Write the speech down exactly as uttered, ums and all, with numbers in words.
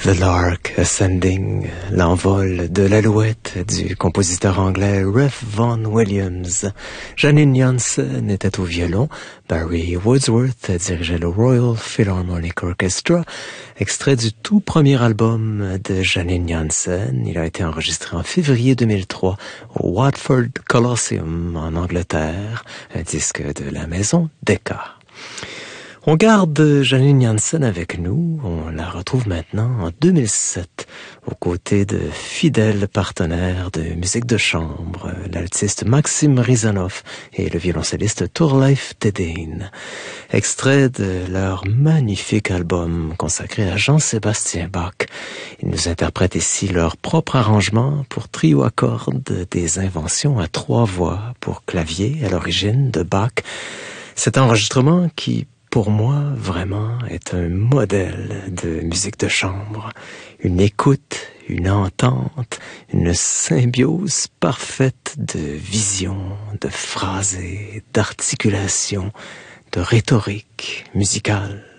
The Lark Ascending, l'envol de l'alouette du compositeur anglais Ralph Vaughan Williams. Janine Jansen était au violon, Barry Wordsworth dirigeait le Royal Philharmonic Orchestra, extrait du tout premier album de Janine Jansen. Il a été enregistré en février deux mille trois au Watford Colosseum en Angleterre, un disque de la maison Decca. On garde Janine Jansen avec nous. On la retrouve maintenant en deux mille sept aux côtés de fidèles partenaires de musique de chambre, l'altiste Maxime Rizanov et le violoncelliste Thorleif Tedeen. Extrait de leur magnifique album consacré à Jean-Sébastien Bach. Ils nous interprètent ici leur propre arrangement pour trio à cordes des inventions à trois voix pour clavier à l'origine de Bach. Cet enregistrement qui pour moi, vraiment, est un modèle de musique de chambre. Une écoute, une entente, une symbiose parfaite de vision, de phrasé, d'articulation, de rhétorique musicale.